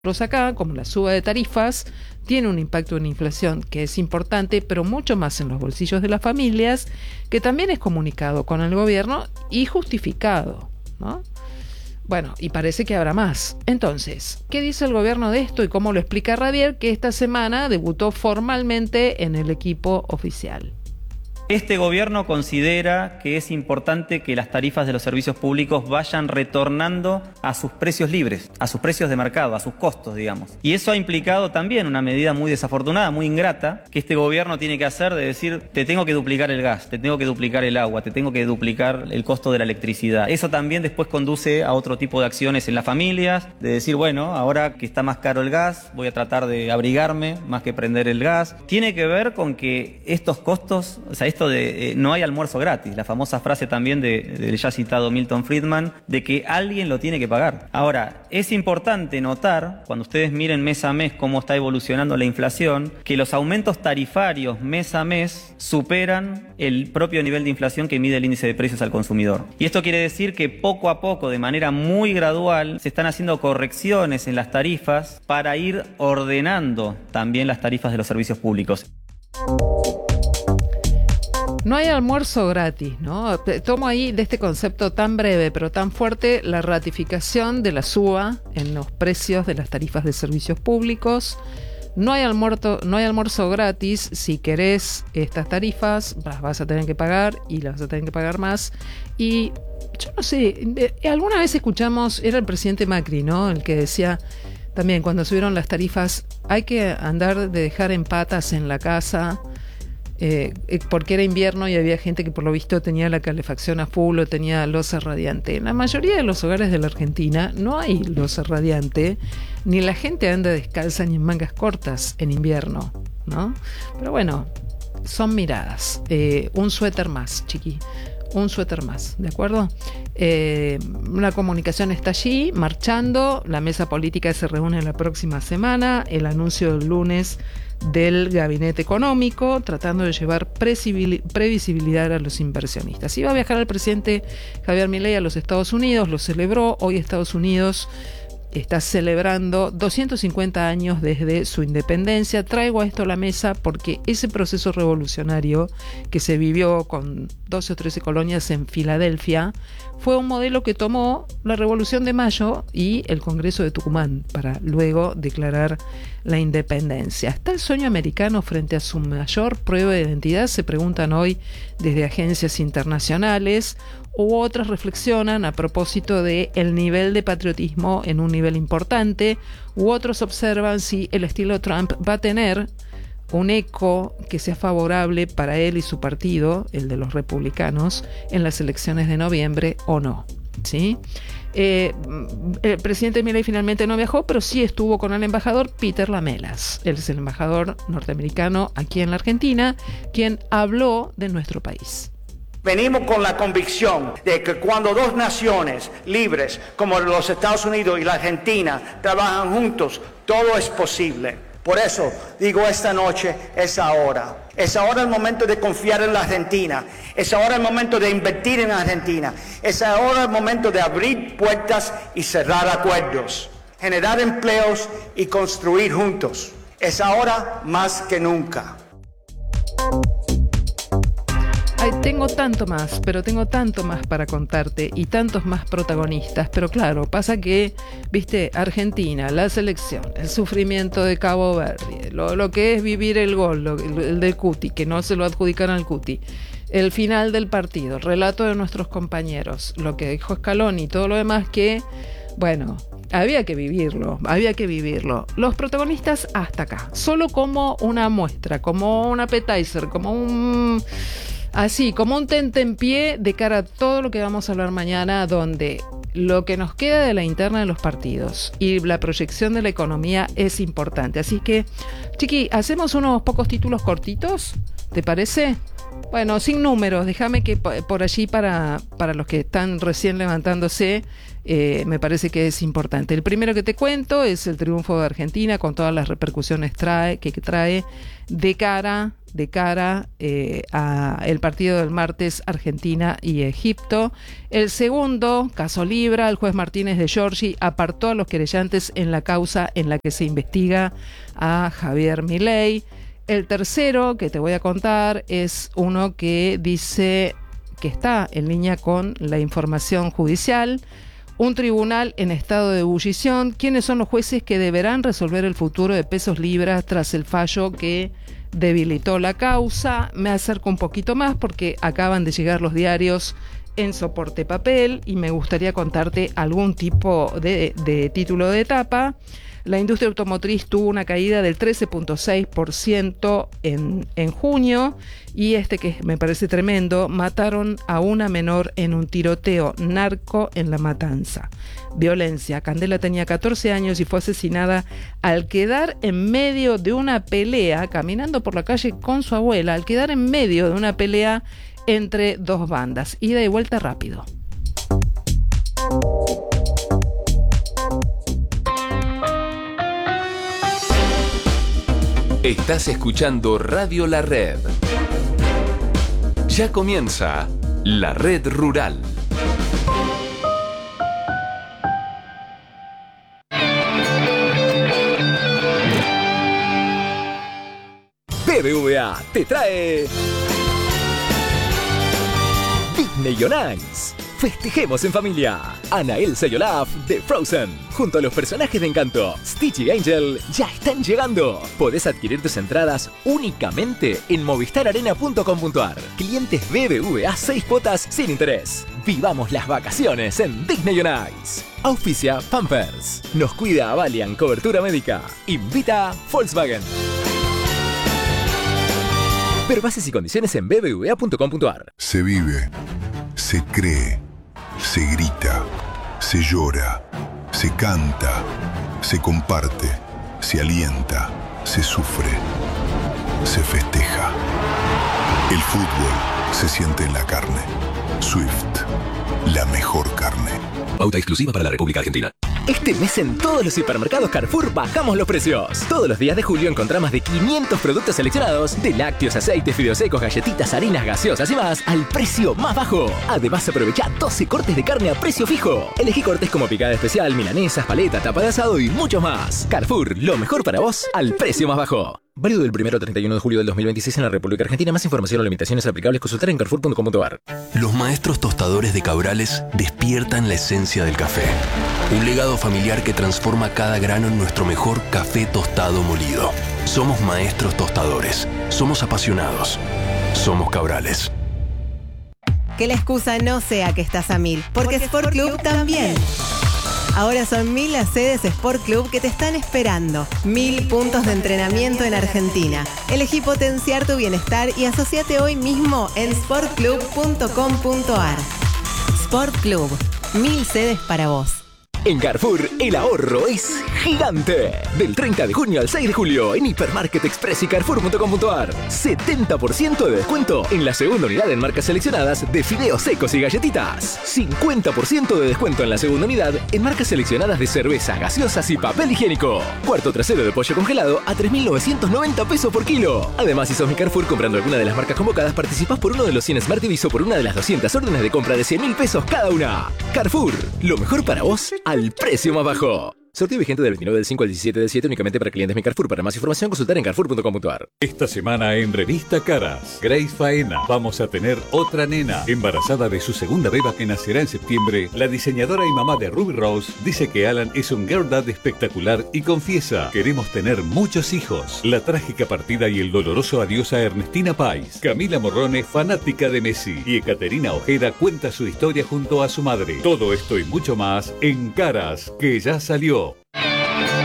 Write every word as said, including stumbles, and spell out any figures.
acá, como la suba de tarifas, tiene un impacto en inflación que es importante, pero mucho más en los bolsillos de las familias, que también es comunicado con el gobierno y justificado, ¿no? Bueno, y parece que habrá más. Entonces, ¿qué dice el gobierno de esto y cómo lo explica Radier, que esta semana debutó formalmente en el equipo oficial? Este gobierno considera que es importante que las tarifas de los servicios públicos vayan retornando a sus precios libres, a sus precios de mercado, a sus costos, digamos. Y eso ha implicado también una medida muy desafortunada, muy ingrata, que este gobierno tiene que hacer de decir, te tengo que duplicar el gas, te tengo que duplicar el agua, te tengo que duplicar el costo de la electricidad. Eso también después conduce a otro tipo de acciones en las familias, de decir, bueno, ahora que está más caro el gas, voy a tratar de abrigarme más que prender el gas. Tiene que ver con que estos costos, o sea, esto de eh, no hay almuerzo gratis, la famosa frase también del de, de ya citado Milton Friedman, de que alguien lo tiene que pagar. Ahora, es importante notar, cuando ustedes miren mes a mes cómo está evolucionando la inflación, que los aumentos tarifarios mes a mes superan el propio nivel de inflación que mide el índice de precios al consumidor. Y esto quiere decir que poco a poco, de manera muy gradual, se están haciendo correcciones en las tarifas para ir ordenando también las tarifas de los servicios públicos. No hay almuerzo gratis, ¿no? Tomo ahí de este concepto tan breve pero tan fuerte la ratificación de la suba en los precios de las tarifas de servicios públicos. No hay almuerzo, no hay almuerzo gratis. Si querés estas tarifas, las vas a tener que pagar y las vas a tener que pagar más. Y yo no sé, alguna vez escuchamos, era el presidente Macri, ¿no? El que decía también cuando subieron las tarifas, hay que andar de dejar en patas en la casa. Eh, porque era invierno y había gente que por lo visto tenía la calefacción a full o tenía loza radiante. En la mayoría de los hogares de la Argentina no hay loza radiante, ni la gente anda descalza ni en mangas cortas en invierno, ¿no? Pero bueno, son miradas. Eh, un suéter más, chiqui. Un suéter más, ¿de acuerdo? Eh, la comunicación está allí, marchando. La mesa política se reúne la próxima semana. El anuncio del lunes del gabinete económico, tratando de llevar previsibilidad a los inversionistas. Iba a viajar el presidente Javier Milei a los Estados Unidos, lo celebró. Hoy Estados Unidos está celebrando doscientos cincuenta años desde su independencia. Traigo a esto a la mesa porque ese proceso revolucionario que se vivió con doce o trece colonias en Filadelfia fue un modelo que tomó la Revolución de Mayo y el Congreso de Tucumán para luego declarar la independencia. ¿Está el sueño americano frente a su mayor prueba de identidad? Se preguntan hoy desde agencias internacionales, u otras reflexionan a propósito de el nivel de patriotismo en un nivel importante, u otros observan si el estilo Trump va a tener un eco que sea favorable para él y su partido, el de los republicanos, en las elecciones de noviembre o no, ¿sí? Eh, el presidente Milei finalmente no viajó, pero sí estuvo con el embajador Peter Lamelas. Él es el embajador norteamericano aquí en la Argentina, quien habló de nuestro país. Venimos con la convicción de que cuando dos naciones libres como los Estados Unidos y la Argentina trabajan juntos, todo es posible. Por eso digo, esta noche es ahora. Es ahora el momento de confiar en la Argentina. Es ahora el momento de invertir en Argentina. Es ahora el momento de abrir puertas y cerrar acuerdos. Generar empleos y construir juntos. Es ahora más que nunca. Ay, tengo tanto más, pero tengo tanto más para contarte y tantos más protagonistas. Pero claro, pasa que, viste, Argentina, la selección, el sufrimiento de Cabo Verde, lo, lo que es vivir el gol, lo, el, el del Cuti, que no se lo adjudican al Cuti, el final del partido, el relato de nuestros compañeros, lo que dijo Scaloni y todo lo demás que, bueno, había que vivirlo, había que vivirlo. Los protagonistas hasta acá, solo como una muestra, como un appetizer, como un... Así, como un tentempié de cara a todo lo que vamos a hablar mañana, donde lo que nos queda de la interna de los partidos y la proyección de la economía es importante. Así que, Chiqui, ¿hacemos unos pocos títulos cortitos? ¿Te parece? Bueno, sin números, déjame que por allí para, para los que están recién levantándose, eh, me parece que es importante. El primero que te cuento es el triunfo de Argentina con todas las repercusiones trae, que trae de cara de cara eh, a el partido del martes Argentina y Egipto. El segundo, caso Libra, el juez Martínez de Giorgi apartó a los querellantes en la causa en la que se investiga a Javier Milei. El tercero que te voy a contar es uno que dice que está en línea con la información judicial. Un tribunal en estado de ebullición. ¿Quiénes son los jueces que deberán resolver el futuro de pesos libras tras el fallo que debilitó la causa? Me acerco un poquito más porque acaban de llegar los diarios en soporte papel y me gustaría contarte algún tipo de, de título de etapa. La industria automotriz tuvo una caída del trece punto seis por ciento en, en junio y este que me parece tremendo, mataron a una menor en un tiroteo narco en La Matanza. Violencia. Candela tenía catorce años y fue asesinada al quedar en medio de una pelea, caminando por la calle con su abuela, al quedar en medio de una pelea entre dos bandas. Ida y vuelta rápido. Estás escuchando Radio La Red. Ya comienza La Red Rural. B B V A te trae Disney on Ice. Festejemos en familia. Anna, Elsa y Olaf de Frozen, junto a los personajes de Encanto, Stitch y Angel, ya están llegando. Podés adquirir tus entradas únicamente en movistar arena punto com punto ar. Clientes B B V A seis cuotas sin interés. Vivamos las vacaciones en Disney on Ice. Auspicia Pampers. Nos cuida Valiant Cobertura Médica. Invita Volkswagen. Ver bases y condiciones en b b v a punto com punto ar. Se vive, se cree, se grita, se llora, se canta, se comparte, se alienta, se sufre, se festeja. El fútbol se siente en la carne. Swift, la mejor carne. Pauta exclusiva para la República Argentina. Este mes en todos los hipermercados Carrefour bajamos los precios. Todos los días de julio encontrás más de quinientos productos seleccionados, de lácteos, aceites, fideos secos, galletitas, harinas, gaseosas y más, al precio más bajo. Además, aprovecha doce cortes de carne a precio fijo. Elegí cortes como picada especial, milanesas, paleta, tapa de asado y mucho más. Carrefour, lo mejor para vos al precio más bajo. Válido del primero al treinta y uno de julio del dos mil veintiséis en la República Argentina. Más información o limitaciones aplicables consultar en carrefour punto com punto ar. Los maestros tostadores de Cabrales despiertan la esencia del café. Un legado familiar que transforma cada grano en nuestro mejor café tostado molido. Somos maestros tostadores. Somos apasionados. Somos Cabrales. Que la excusa no sea que estás a mil, porque Sport Club también. Ahora son mil las sedes Sport Club que te están esperando. Mil puntos de entrenamiento en Argentina. Elegí potenciar tu bienestar y asociate hoy mismo en sport club punto com punto ar. Sport Club. Mil sedes para vos. En Carrefour, el ahorro es gigante. Del treinta de junio al seis de julio en Hipermarket Express y carrefour punto com punto ar. setenta por ciento de descuento en la segunda unidad en marcas seleccionadas de fideos secos y galletitas. cincuenta por ciento de descuento en la segunda unidad en marcas seleccionadas de cervezas, gaseosas y papel higiénico. Cuarto trasero de pollo congelado a tres mil novecientos noventa pesos por kilo. Además, si sos mi Carrefour comprando alguna de las marcas convocadas, participás por uno de los cien Smart T Vs o por una de las doscientas órdenes de compra de cien mil pesos cada una. Carrefour, lo mejor para vos al precio más bajo. Sorteo vigente del veintinueve del cinco al diecisiete del siete únicamente para clientes Mi Carrefour. Para más información consultar en carrefour punto com punto ar. Esta semana en Revista Caras, Grace Faena. Vamos a tener otra nena. Embarazada de su segunda beba que nacerá en septiembre, la diseñadora y mamá de Ruby Rose dice que Alan es un girl dad espectacular y confiesa: queremos tener muchos hijos. La trágica partida y el doloroso adiós a Ernestina Pais. Camila Morrone, fanática de Messi. Y Ekaterina Ojeda cuenta su historia junto a su madre. Todo esto y mucho más en Caras, que ya salió.